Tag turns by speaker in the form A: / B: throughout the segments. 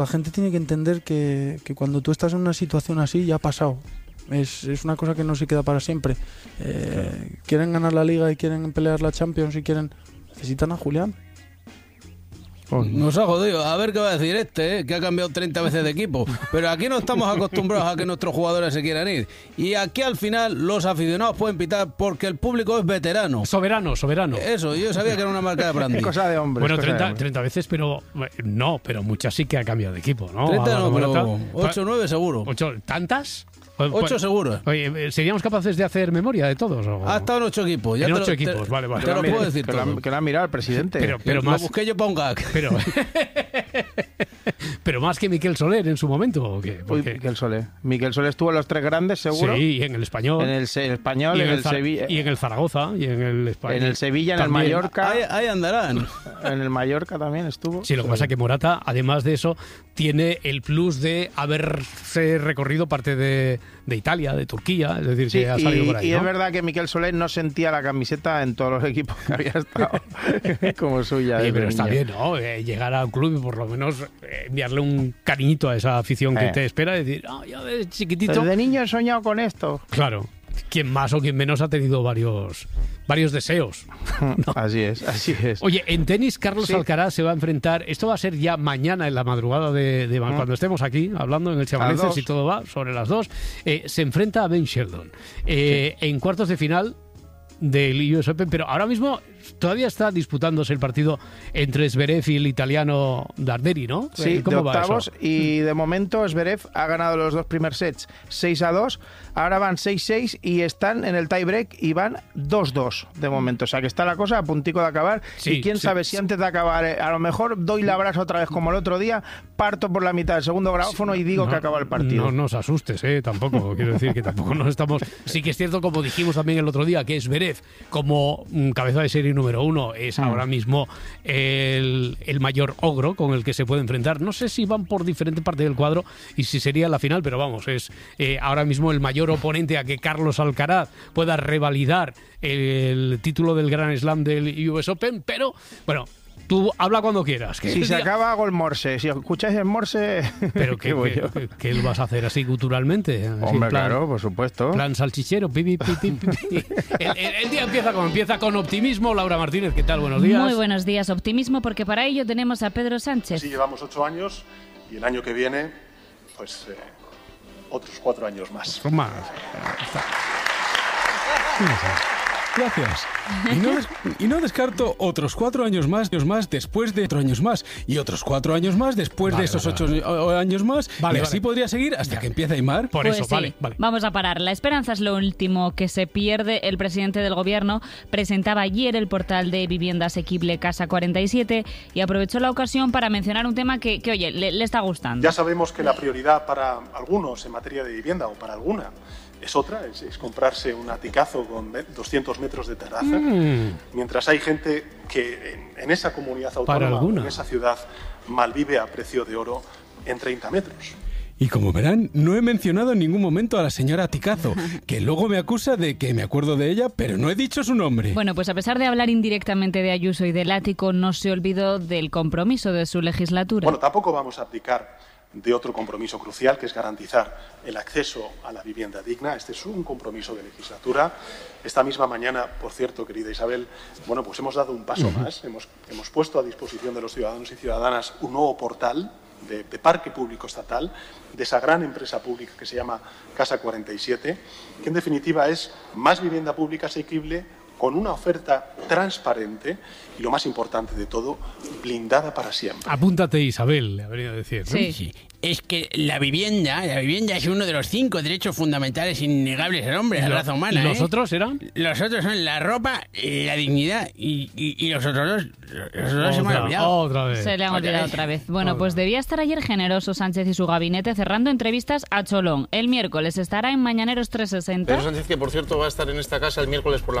A: La gente tiene que entender que cuando tú estás en una situación así ya ha pasado. Es una cosa que no se queda para siempre. Quieren ganar la Liga y quieren pelear la Champions y necesitan a Julián.
B: Nos ha jodido. A ver qué va a decir que ha cambiado 30 veces de equipo. Pero aquí no estamos acostumbrados a que nuestros jugadores se quieran ir. Y aquí al final los aficionados pueden pitar porque el público es veterano.
C: Soberano.
B: Eso, yo sabía que era una marca de brandy.
D: Cosa de hombres.
C: Bueno, 30 veces, pero muchas sí que ha cambiado de equipo, ¿no?
B: 30 no, pero 8 o 9 seguro.
C: ¿Tantas?
B: 8 seguros.
C: Oye, ¿seríamos capaces de hacer memoria de todos?
B: Ha estado en 8 equipos. Ya
C: en 8 equipos, vale.
B: Te lo puedo decir todo.
D: Que lo ha mirado el presidente.
C: Pero
B: más, lo busqué yo para un gag.
C: Pero más que Miquel Soler en su momento, ¿o qué?
D: Miquel Soler estuvo en los 3 grandes, seguro.
C: Sí, en el Español.
D: En el Español, en el Sevilla.
C: Y en el Zaragoza, y en el Español.
D: En el Sevilla, en el Mallorca.
B: Ahí andarán.
D: En el Mallorca también estuvo.
C: Sí, lo que pasa es que Morata, además de eso, tiene el plus de haberse recorrido parte de Italia, de Turquía, es decir, que ha salido por ahí.
D: Y es verdad que Miquel Soler no sentía la camiseta en todos los equipos que había estado como suya.
C: Sí, pero está bien, ¿no? Llegar a un club y por lo menos enviarle un cariñito a esa afición que te espera y decir, ya ves, chiquitito.
D: Desde niño he soñado con esto.
C: Claro. Quien más o quien menos ha tenido varios deseos.
D: ¿No? Así es.
C: Oye, en tenis, Carlos Alcaraz se va a enfrentar, esto va a ser ya mañana en la madrugada de cuando estemos aquí, hablando en el Chavaleces y todo va, sobre las 2, se enfrenta a Ben Shelton en cuartos de final del US Open, pero ahora mismo todavía está disputándose el partido entre Zverev y el italiano Darderi, ¿no?
D: Sí, de octavos, y de momento Zverev ha ganado los 2 primeros sets 6-2, ahora van 6-6 y están en el tiebreak y van 2-2 de momento, o sea que está la cosa a puntico de acabar, y quién sabe si antes de acabar, a lo mejor doy la brasa otra vez como el otro día, parto por la mitad del segundo grabófono y digo que acaba el partido.
C: No nos asustes, tampoco, quiero decir que tampoco nos estamos... Sí que es cierto, como dijimos también el otro día, que Zverev, como cabeza de serie número 1, es ahora mismo el mayor ogro con el que se puede enfrentar. No sé si van por diferente parte del cuadro y si sería la final, pero vamos, es ahora mismo el mayor oponente a que Carlos Alcaraz pueda revalidar el título del Grand Slam del US Open, pero bueno, tú habla cuando quieras.
D: Si se acaba, hago el morse. Si escucháis el morse...
C: ¿Pero qué lo vas a hacer así culturalmente? Así,
D: hombre, claro, por supuesto.
C: Plan salchichero. El día empieza con optimismo. Laura Martínez, ¿qué tal? Buenos días.
E: Muy buenos días. Optimismo porque para ello tenemos a Pedro Sánchez.
F: Sí, llevamos 8 años y el año que viene, pues otros 4 años más.
C: Más.
B: Gracias. Y no descarto otros 4 años más después de 4 años más y otros 4 años más después de esos 8 años más. Y así podría seguir hasta que empiece Aimar.
C: Por
E: pues
C: eso,
E: sí. Vale. Vamos a parar. La esperanza es lo último que se pierde. El presidente del gobierno presentaba ayer el portal de vivienda asequible Casa 47 y aprovechó la ocasión para mencionar un tema que oye, le está gustando.
F: Ya sabemos que la prioridad para algunos en materia de vivienda o para alguna es otra, es comprarse un aticazo con 200 metros de terraza, mientras hay gente que en esa comunidad autónoma, en esa ciudad, malvive a precio de oro en 30 metros.
B: Y como verán, no he mencionado en ningún momento a la señora Aticazo, que luego me acusa de que me acuerdo de ella, pero no he dicho su nombre.
E: Bueno, pues a pesar de hablar indirectamente de Ayuso y del ático, no se olvidó del compromiso de su legislatura.
F: Bueno, tampoco vamos a abdicar de otro compromiso crucial, que es garantizar el acceso a la vivienda digna. Este es un compromiso de legislatura. Esta misma mañana, por cierto, querida Isabel, bueno, pues hemos dado un paso más. Hemos puesto a disposición de los ciudadanos y ciudadanas un nuevo portal de parque público estatal, de esa gran empresa pública que se llama Casa 47, que en definitiva es más vivienda pública asequible, con una oferta transparente y, lo más importante de todo, blindada para siempre.
C: Apúntate, Isabel, le habría de decir, ¿no?
B: Sí. Es que la vivienda es uno de los 5 derechos fundamentales innegables del hombre, de la raza humana.
C: ¿Y los otros eran?
B: Los otros son la ropa, la dignidad y los otros dos se me han olvidado.
C: Otra vez.
E: Se le han olvidado otra vez. Bueno, pues debía estar ayer generoso Sánchez y su gabinete cerrando entrevistas a Cholón. El miércoles estará en Mañaneros 360.
G: Pedro Sánchez, que por cierto va a estar en esta casa el miércoles por la mañana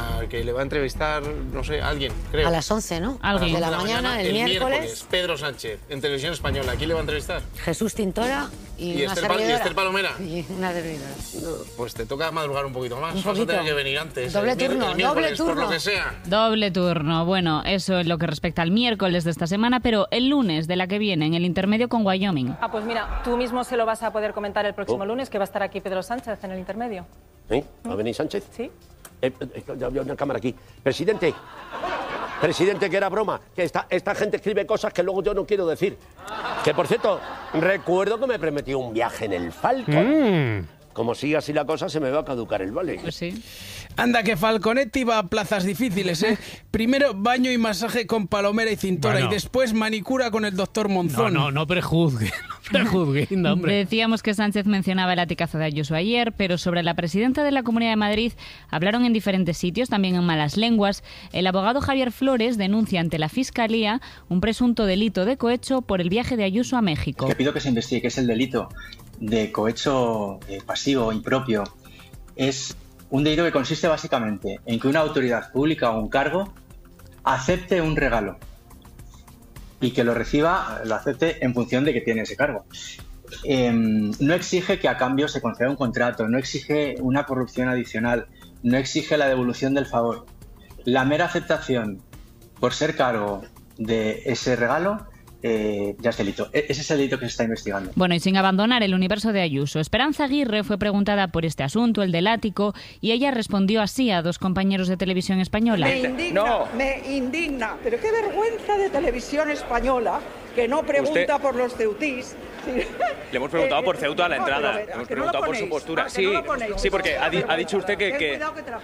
D: que le va a entrevistar, no sé, alguien, creo.
G: A las 11, ¿no?
E: Alguien.
G: De la mañana, el miércoles.
D: Pedro Sánchez, en Televisión Española. ¿Quién le va a entrevistar?
G: Jesús Tintora y una
D: Esther
G: servidora.
D: ¿Y Esther Palomera?
G: Y una servidora.
D: Pues te toca madrugar un poquito más.
G: Un
D: Vas a
G: poquito.
D: tener que venir antes.
G: Doble turno,
D: el miércoles,
G: doble turno.
D: por lo que sea.
E: Doble turno. Bueno, eso es lo que respecta al miércoles de esta semana, pero el lunes de la que viene, en el intermedio con Wyoming.
H: Pues mira, tú mismo se lo vas a poder comentar el próximo lunes, que va a estar aquí Pedro Sánchez en el intermedio.
I: ¿Sí? ¿Va a venir Sánchez?
H: Sí.
I: Ya veo una cámara aquí. Presidente, que era broma, que esta gente escribe cosas que luego yo no quiero decir. Que, por cierto, recuerdo que me prometió un viaje en el Falcon. Como siga así la cosa, se me va a caducar el vale.
E: Pues sí.
B: Anda, que Falconetti va a plazas difíciles, ¿eh? Primero baño y masaje con Palomera y Cintora,
C: Bueno.
B: y después manicura con el doctor Monzón.
C: No prejuzgue, hombre.
E: Decíamos que Sánchez mencionaba el latigazo de Ayuso ayer, pero sobre la presidenta de la Comunidad de Madrid hablaron en diferentes sitios, también en malas lenguas. El abogado Javier Flores denuncia ante la Fiscalía un presunto delito de cohecho por el viaje de Ayuso a México.
J: Que pido que se investigue, que es el delito de cohecho pasivo, impropio. Es un delito que consiste básicamente en que una autoridad pública o un cargo acepte un regalo y que lo acepte en función de que tiene ese cargo. No exige que a cambio se conceda un contrato, no exige una corrupción adicional, no exige la devolución del favor. La mera aceptación por ser cargo de ese regalo ya es delito. Ese es el delito que se está investigando.
E: Bueno, y sin abandonar el universo de Ayuso, Esperanza Aguirre fue preguntada por este asunto, el del ático, y ella respondió así a dos compañeros de televisión española.
K: Me indigna, pero qué vergüenza de Televisión Española que no pregunta por los ceutís.
L: Le hemos preguntado por Ceuta a la entrada, le hemos preguntado por su postura. Sí, porque ha dicho usted que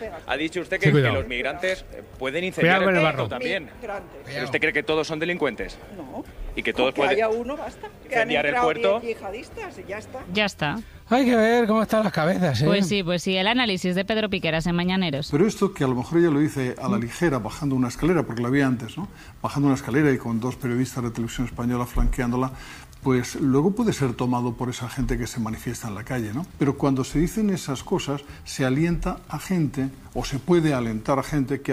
L: los migrantes pueden incendiar el puerto también. ¿Pero usted cree que todos son delincuentes?
K: No.
L: Y que todos pueden
K: haya uno, basta. Que han
L: incendiar el
K: entrado
L: puerto.
K: 10 yihadistas y ya está.
E: Ya está.
B: Hay que ver cómo están las cabezas, ¿eh?
E: Pues sí, el análisis de Pedro Piqueras en Mañaneros.
M: Pero esto que a lo mejor ella lo dice a la ligera, bajando una escalera, porque lo había antes, ¿no? Bajando una escalera y con dos periodistas de Televisión Española flanqueándola, pues luego puede ser tomado por esa gente que se manifiesta en la calle, ¿no? Pero cuando se dicen esas cosas, se alienta a gente, o se puede alentar a gente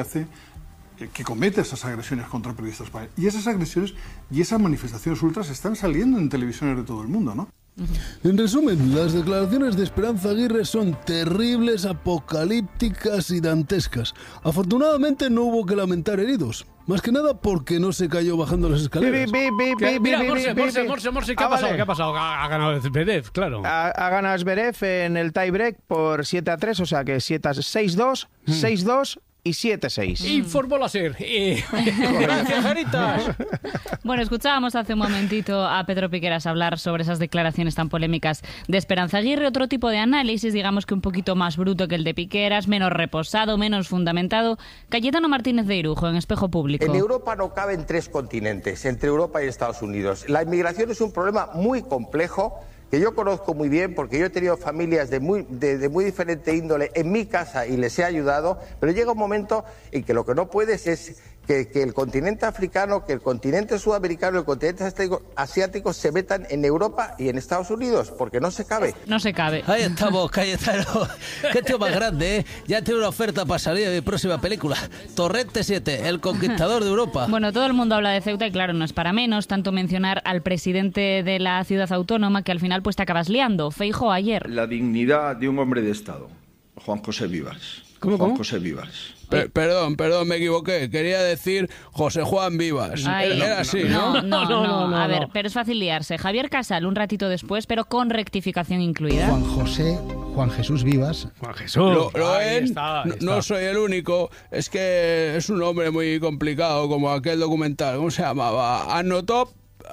M: que comete esas agresiones contra periodistas españoles. Y esas agresiones y esas manifestaciones ultras están saliendo en televisiones de todo el mundo, ¿no?
N: En resumen, las declaraciones de Esperanza Aguirre son terribles, apocalípticas y dantescas. Afortunadamente no hubo que lamentar heridos. Más que nada porque no se cayó bajando las escaleras.
C: Mira, Morse, ¿qué ha pasado? ¿Qué ha pasado? Ha ganado Zverev, claro.
D: Ha ganado Zverev en el tiebreak por 7-3, o sea que 6-2, 6-2 y 7-6.
C: Informó la SER. Gracias, Jaritas.
E: Bueno, escuchábamos hace un momentito a Pedro Piqueras hablar sobre esas declaraciones tan polémicas de Esperanza Aguirre, otro tipo de análisis, digamos que un poquito más bruto que el de Piqueras, menos reposado, menos fundamentado. Cayetano Martínez de Irujo, en Espejo Público.
O: En Europa no caben tres continentes, entre Europa y Estados Unidos. La inmigración es un problema muy complejo que yo conozco muy bien porque yo he tenido familias de muy diferente índole en mi casa y les he ayudado, pero llega un momento en que lo que no puedes es que el continente africano, que el continente sudamericano, el continente asiático se metan en Europa y en Estados Unidos, porque no se cabe.
E: No se cabe.
B: Ahí estamos, Cayetano. Qué tío más grande, ¿eh? Ya tiene una oferta para salir de mi próxima película. Torrente 7, el conquistador de Europa.
E: Bueno, todo el mundo habla de Ceuta y claro, no es para menos tanto mencionar al presidente de la ciudad autónoma que al final pues te acabas liando. Feijóo ayer.
P: La dignidad de un hombre de Estado, Juan José Vivas.
C: ¿Cómo?
P: José Vivas.
B: Perdón, me equivoqué. Quería decir José Juan Vivas. Era así, ¿no?
E: No. A ver, pero es fácil liarse. Javier Casal, un ratito después, pero con rectificación incluida.
Q: Juan Jesús Vivas.
C: Juan Jesús.
B: Ahí está. No soy el único. Es que es un hombre muy complicado, como aquel documental. ¿Cómo se llamaba? Anotop.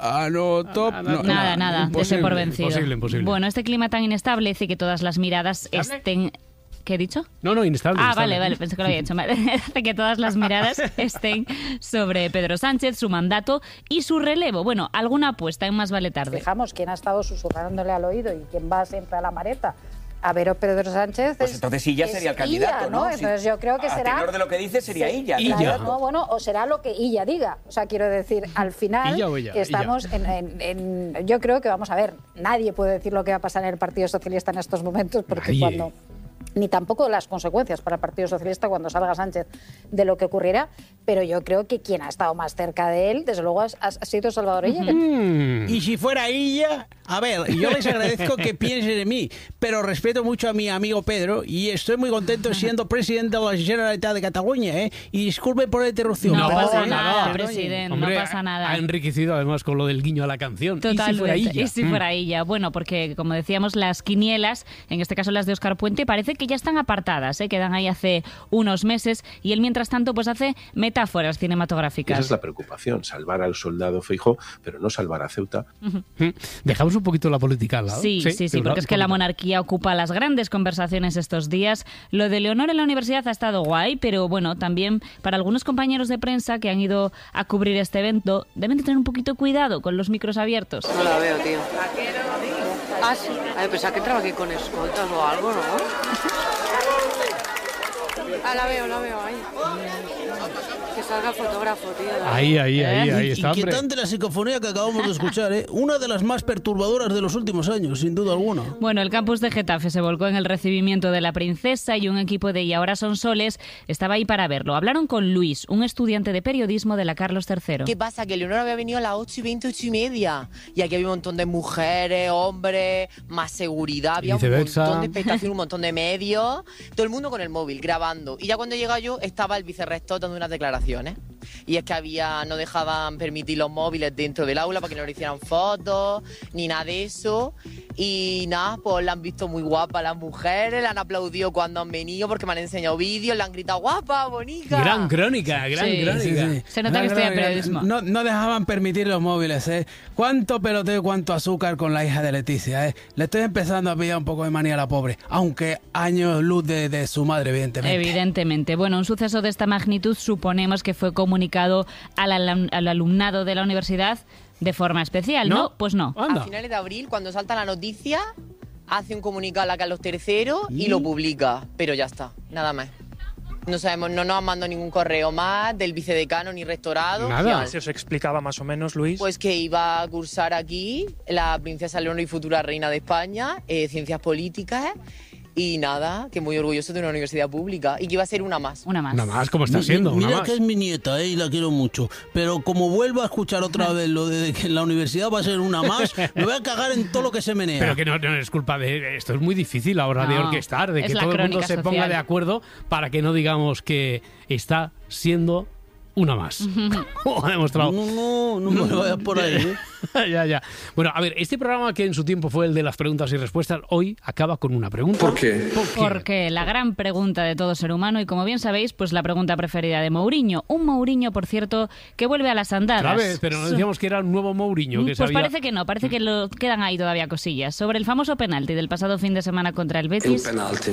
E: Nada, dese por vencido.
C: Imposible.
E: Bueno, este clima tan inestable hace que todas las miradas estén... ¿Qué he dicho?
C: No, inestable.
E: Vale, pensé que lo había hecho mal. Hace que todas las miradas estén sobre Pedro Sánchez, su mandato y su relevo. Bueno, alguna apuesta en Más Vale Tarde.
G: Fijamos quién ha estado susurrándole al oído y quién va siempre a la mareta. A ver, Pedro Sánchez.
I: Pues entonces Illa sería el candidato,
G: ¿no? Entonces yo creo que será.
I: A tenor de lo que dice sería Illa.
G: Claro, no, bueno, o será lo que Illa diga. O sea, quiero decir, al final estamos yo creo que vamos a ver. Nadie puede decir lo que va a pasar en el Partido Socialista en estos momentos, porque ni tampoco las consecuencias para el Partido Socialista cuando salga Sánchez de lo que ocurrirá, pero yo creo que quien ha estado más cerca de él, desde luego, ha sido Salvador Illa.
B: Y si fuera Illa, a ver, yo les agradezco que piensen en mí, pero respeto mucho a mi amigo Pedro y estoy muy contento siendo presidente de la Generalitat de Cataluña, ¿eh? Y disculpe por la interrupción.
E: No pasa nada, presidente,
C: Hombre,
E: no pasa nada.
C: Ha enriquecido además con lo del guiño a la canción.
E: Totalmente.
C: ¿Y si fuera Illa?
E: ¿Y si fuera Illa? Bueno, porque como decíamos, las quinielas, en este caso las de Óscar Puente, parece que ya están apartadas, quedan ahí hace unos meses y él mientras tanto pues hace metáforas cinematográficas.
R: Esa es la preocupación, salvar al soldado Feijóo, pero no salvar a Ceuta.
C: Dejamos un poquito la política al lado.
E: Sí, porque es que la monarquía ocupa las grandes conversaciones estos días. Lo de Leonor en la universidad ha estado guay, pero bueno, también para algunos compañeros de prensa que han ido a cubrir este evento, deben de tener un poquito de cuidado con los micros abiertos.
S: No la veo, tío. Ah, sí. Pensaba que trabajé con escoltas o algo, ¿no? Ah, la veo ahí. Que salga fotógrafo, tío.
C: Ahí está, hombre.
B: Inquietante la psicofonía que acabamos de escuchar, ¿eh? Una de las más perturbadoras de los últimos años, sin duda alguna.
E: Bueno, el campus de Getafe se volcó en el recibimiento de la princesa y un equipo de Y ahora son soles estaba ahí para verlo. Hablaron con Luis, un estudiante de periodismo de la Carlos III.
T: ¿Qué pasa? Que Leonor había venido a las 8:20, 8:30. Y aquí había un montón de mujeres, hombres, más seguridad, había un montón de expectación, un montón de medios. Todo el mundo con el móvil, grabando. Y ya cuando llega yo, estaba el vicerrector dando unas declaraciones. Y es que no dejaban permitir los móviles dentro del aula para que no le hicieran fotos, ni nada de eso. Y nada, pues la han visto muy guapa las mujeres, la han aplaudido cuando han venido porque me han enseñado vídeos, le han gritado guapa, bonita.
C: Gran crónica.
E: Sí. Se nota que estudia periodismo.
B: No dejaban permitir los móviles, ¿eh? Cuánto peloteo, cuánto azúcar con la hija de Leticia, ¿eh? Le estoy empezando a pillar un poco de manía a la pobre, aunque años luz de su madre, evidentemente.
E: Bueno, un suceso de esta magnitud suponemos que fue comunicado al alumnado de la universidad de forma especial, ¿no? Pues no.
T: A finales de abril, cuando salta la noticia, hace un comunicado a la Carlos III y lo publica, pero ya está, nada más. No sabemos, no nos han mandado ningún correo más del vicedecano ni rectorado.
U: Nada. ¿Se os explicaba más o menos, Luis?
T: Pues que iba a cursar aquí la princesa Leonor y futura reina de España, ciencias políticas. Y nada, que muy orgulloso de una universidad pública y que iba a ser una más.
E: Una más.
C: Una más, como está siendo.
B: Mira que es mi nieta, y la quiero mucho. Pero como vuelva a escuchar otra vez lo de que en la universidad va a ser una más, me voy a cagar en todo lo que se menea.
C: Pero que no es culpa de... Esto es muy difícil ahora de orquestar, de que todo el mundo se ponga de acuerdo para que no digamos que está siendo una más. Ha demostrado.
B: No me vayas por ahí, ¿eh?
C: Ya. Bueno, a ver, este programa que en su tiempo fue el de las preguntas y respuestas, hoy acaba con una pregunta.
R: ¿Por qué?
E: Porque la gran pregunta de todo ser humano, y como bien sabéis, pues la pregunta preferida de Mourinho. Un Mourinho, por cierto, que vuelve a las andadas.
C: Otra vez, pero no decíamos que era un nuevo Mourinho. Que
E: pues parece que no, parece que quedan ahí todavía cosillas. Sobre el famoso penalti del pasado fin de semana contra el Betis.
V: El penalti.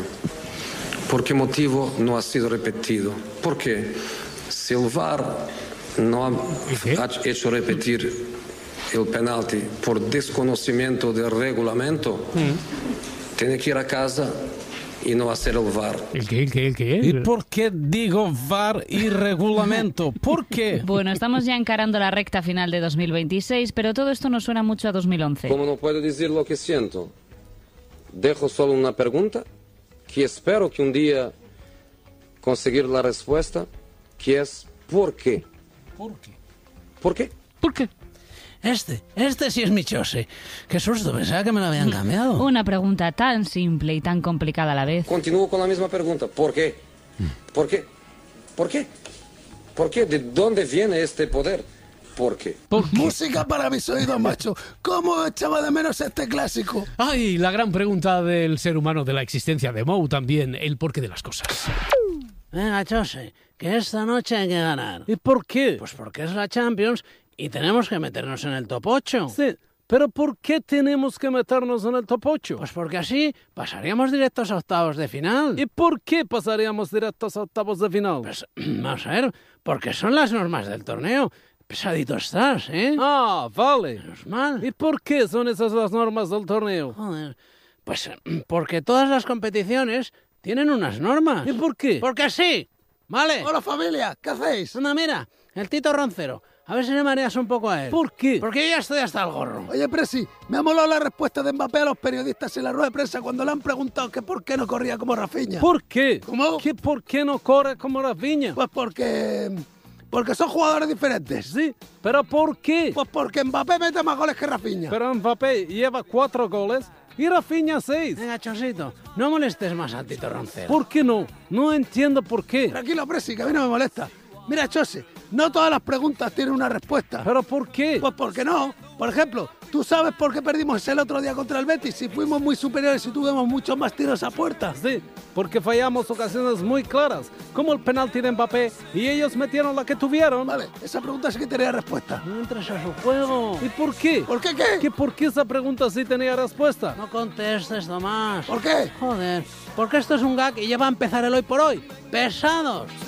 V: ¿Por qué motivo no ha sido repetido? ¿Por qué? Si el VAR no ha hecho repetir el penalti por desconocimiento del reglamento, tiene que ir a casa y no hacer el VAR.
C: ¿El qué?
B: ¿Y por qué digo VAR y reglamento? ¿Por qué?
E: Bueno, estamos ya encarando la recta final de 2026, pero todo esto nos suena mucho a 2011.
V: Como no puedo decir lo que siento, dejo solo una pregunta que espero que un día conseguir la respuesta, que es ¿por qué?
B: ¿Por qué?
V: ¿Por qué?
B: ¿Por qué? Este sí es mi chose. Qué susto, pensaba que me lo habían cambiado.
E: Una pregunta tan simple y tan complicada a la vez.
V: Continúo con la misma pregunta. ¿Por qué? ¿Por qué? ¿Por qué? ¿Por qué? ¿De dónde viene este poder? ¿Por qué?
N: Música para mis oídos, macho. ¿Cómo echaba de menos este clásico?
C: Ay, la gran pregunta del ser humano, de la existencia de Mou también, el porqué de las cosas.
B: Venga, Chose, que esta noche hay que ganar. ¿Y por qué? Pues porque es la Champions y tenemos que meternos en el top 8.
W: Sí, pero ¿por qué tenemos que meternos en el top 8?
B: Pues porque así pasaríamos directos a octavos de final.
W: ¿Y por qué pasaríamos directos a octavos de final?
B: Pues vamos a ver, porque son las normas del torneo. Pesadito estás, ¿eh?
W: Ah, vale.
B: Menos mal.
W: ¿Y por qué son esas las normas del torneo?
B: Joder, pues porque todas las competiciones tienen unas normas.
W: ¿Y por qué?
B: Porque sí, ¿vale?
N: Hola familia, ¿qué hacéis?
B: Anda, mira, el Tito Roncero.
W: A ver si le mareas un poco a él.
B: ¿Por qué?
W: Porque yo ya estoy hasta el gorro.
N: Oye, Presi, me ha molado la respuesta de Mbappé a los periodistas en la rueda de prensa cuando le han preguntado que por qué no corría como Rafinha.
W: ¿Por qué?
N: ¿Cómo?
W: ¿Por qué no corre como Rafinha?
N: Pues porque son jugadores diferentes.
W: Sí, ¿pero por qué?
N: Pues porque Mbappé mete más goles que Rafinha.
W: Pero Mbappé lleva 4 goles y Rafinha 6. Venga, Chosito, no molestes más a Tito Roncero. ¿Por qué no? No entiendo por qué.
N: Tranquilo, Presi, que a mí no me molesta. Mira, Chose, no todas las preguntas tienen una respuesta.
W: ¿Pero por qué?
N: Pues porque no. Por ejemplo, ¿tú sabes por qué perdimos el otro día contra el Betis? Si fuimos muy superiores y tuvimos muchos más tiros a puerta.
W: Sí, porque fallamos ocasiones muy claras, como el penalti de Mbappé, y ellos metieron la que tuvieron.
N: Vale, esa pregunta sí que tenía respuesta.
W: No entres a su juego. ¿Y por qué?
N: ¿Por qué qué?
W: ¿Por qué esa pregunta sí tenía respuesta?
N: No contestes, Tomás. ¿Por qué?
W: Joder, porque esto es un gag y ya va a empezar el hoy por hoy. ¡Pesados!